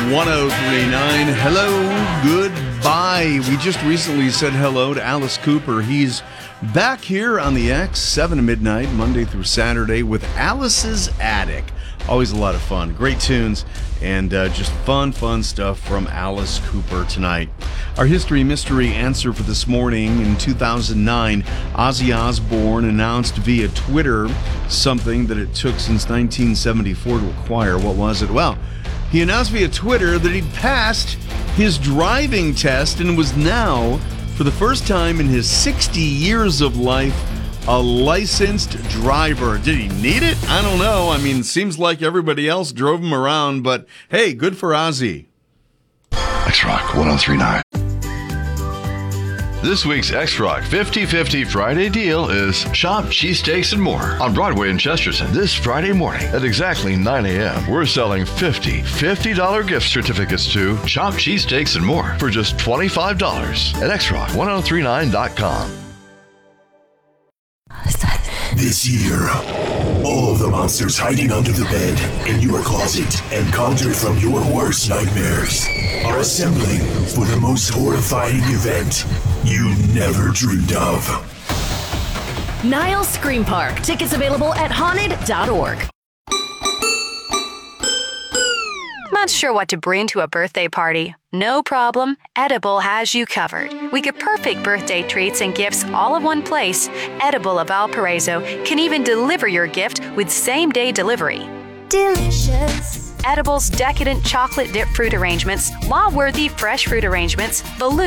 1039. Hello, goodbye. We just recently said hello to Alice Cooper. He's back here on the X, 7 to midnight, Monday through Saturday, with Alice's Attic. Always a lot of fun. Great tunes and just fun stuff from Alice Cooper tonight. Our History Mystery answer for this morning: in 2009, Ozzy Osbourne announced via Twitter something that it took since 1974 to acquire. What was it? Well, he announced via Twitter that he'd passed his driving test and was now, for the first time in his 60 years of life, a licensed driver. Did he need it? I don't know. I mean, it seems like everybody else drove him around, but hey, good for Ozzy. X-Rock 1039. This week's X-Rock 50-50 Friday deal is Shop Cheesesteaks and More on Broadway in Chesterton this Friday morning at exactly 9 a.m. We're selling $50 gift certificates to Shop Cheesesteaks and More for just $25 at xrock1039.com. This year, all of the monsters hiding under the bed in your closet and conjured from your worst nightmares are assembling for the most horrifying event you never dreamed of. Niles Scream Park. Tickets available at haunted.org. Not sure what to bring to a birthday party? No problem. Edible has you covered. We get perfect birthday treats and gifts all in one place. Edible of Valparaiso can even deliver your gift with same-day delivery. Delicious. Edible's decadent chocolate dip fruit arrangements, law-worthy fresh fruit arrangements, balloons,